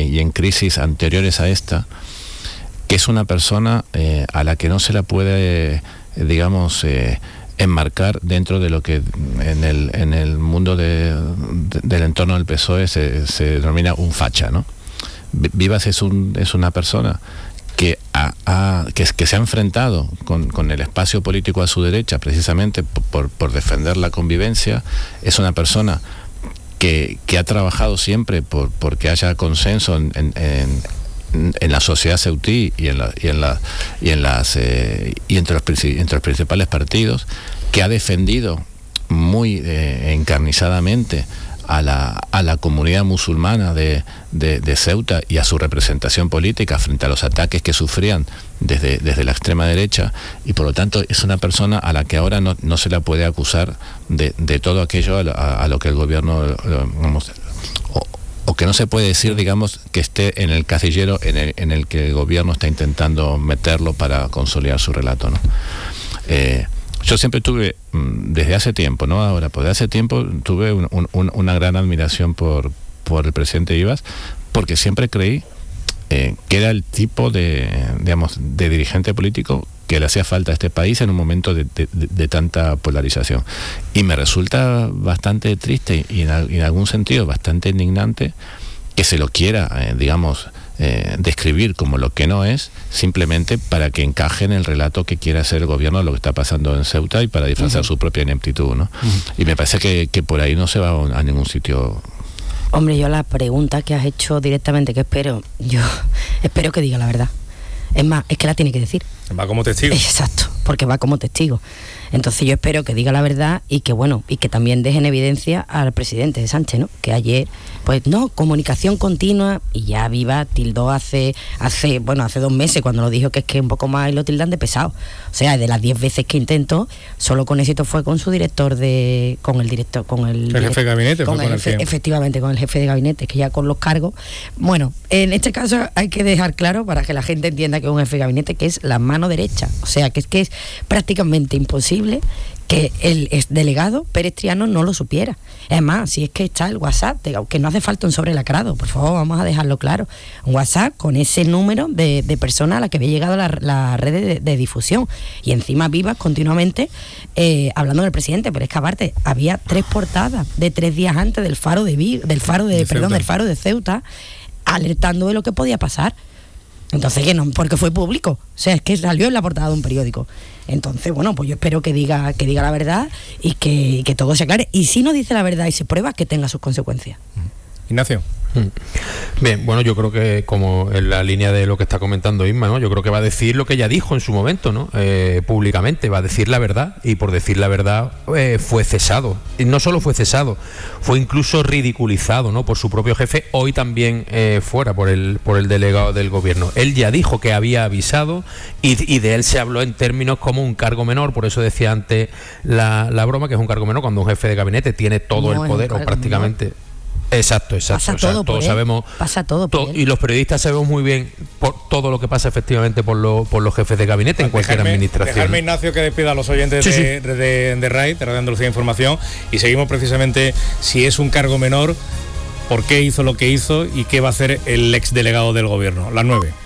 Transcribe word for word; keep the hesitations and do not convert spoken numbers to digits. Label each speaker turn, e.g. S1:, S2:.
S1: eh, y en crisis anteriores a esta, que es una persona eh, a la que no se la puede, eh, digamos, eh, enmarcar dentro de lo que en el, en el mundo de, de, del entorno del P S O E se, se denomina un facha, ¿no? Vivas es, un, es una persona que, ha, ha, que, que se ha enfrentado con, con el espacio político a su derecha precisamente por, por defender la convivencia. Es una persona que, que ha trabajado siempre por porque haya consenso en, en, en en la sociedad ceutí y en la, y en la, y en las eh, y entre los, entre los principales partidos, que ha defendido muy eh, encarnizadamente a la, a la comunidad musulmana de, de, de Ceuta y a su representación política frente a los ataques que sufrían desde, desde la extrema derecha, y por lo tanto es una persona a la que ahora no, no se la puede acusar de, de todo aquello a, a, a lo que el gobierno, vamos, o, o que no se puede decir, digamos, que esté en el casillero en el, en el que el gobierno está intentando meterlo para consolidar su relato, ¿no? Eh, yo siempre tuve, desde hace tiempo, no ahora, pues desde hace tiempo tuve un, un, una gran admiración por, por el presidente Vivas, porque siempre creí eh, que era el tipo de, digamos, de dirigente político que le hacía falta a este país en un momento de, de, de tanta polarización. Y me resulta bastante triste y en, y en algún sentido bastante indignante que se lo quiera, eh, digamos, eh, describir como lo que no es, simplemente para que encaje en el relato que quiere hacer el gobierno de lo que está pasando en Ceuta y para disfrazar uh-huh. su propia ineptitud, ¿no? Uh-huh. Y me parece que, que por ahí no se va a ningún sitio.
S2: Hombre, yo la pregunta que has hecho directamente, que espero, yo espero que diga la verdad. Es más, es que la tiene que decir.
S3: Va como testigo.
S2: Exacto, porque va como testigo. Entonces yo espero que diga la verdad y que bueno, y que también deje en evidencia al presidente de Sánchez, ¿no? Que ayer, pues no, comunicación continua, y ya Viva tildó hace, hace, bueno, hace dos meses cuando lo dijo, que es que un poco más y lo tildan de pesado. O sea, de las diez veces que intentó, solo con éxito fue con su director de, con el director, con el,
S3: el jefe de gabinete,
S2: con
S3: fue
S2: el
S3: con
S2: jefe,
S3: el
S2: efectivamente, con el jefe de gabinete, que ya con los cargos. Bueno, en este caso hay que dejar claro para que la gente entienda que es un jefe de gabinete que es la mano derecha. O sea, que es que es prácticamente imposible que el exdelegado Pérez Triano no lo supiera. Es más, si es que está el WhatsApp, que no hace falta un sobrelacrado, por favor, vamos a dejarlo claro. Un WhatsApp con ese número de, de personas a la que había llegado la, la red de, de difusión. Y encima Vivas continuamente eh, hablando del presidente, pero es que aparte había tres portadas de tres días antes del faro de Vi, del faro de, de perdón, del faro de Ceuta, alertando de lo que podía pasar. Entonces, que no, porque fue público, o sea, es que salió en la portada de un periódico. Entonces, bueno, pues yo espero que diga que diga la verdad y que, y que todo se aclare. Y si no dice la verdad y se prueba, que tenga sus consecuencias.
S3: Ignacio.
S4: Bien, bueno, yo creo que como en la línea de lo que está comentando Isma, ¿no? Yo creo que va a decir lo que ella dijo en su momento, ¿no? Eh, públicamente, va a decir la verdad, y por decir la verdad eh, fue cesado. Y no solo fue cesado, fue incluso ridiculizado, ¿no? Por su propio jefe, hoy también eh, fuera por el por el delegado del gobierno. Él ya dijo que había avisado y, y de él se habló en términos como un cargo menor, por eso decía antes la, la broma, que es un cargo menor cuando un jefe de gabinete tiene todo no, el poder o prácticamente... Menor. Exacto, exacto.
S2: Pasa
S4: o sea,
S2: todo
S4: todos
S2: por
S4: sabemos,
S2: pasa todo por
S4: to- y los periodistas sabemos muy bien por todo lo que pasa efectivamente por, lo, por los jefes de gabinete pues en cualquier
S3: dejarme,
S4: administración.
S3: Dejarme, Ignacio, que despida a los oyentes sí, de, sí. de, de, de RAI, de Radio Andalucía Información, y seguimos precisamente si es un cargo menor, por qué hizo lo que hizo y qué va a hacer el exdelegado del gobierno. Las nueve.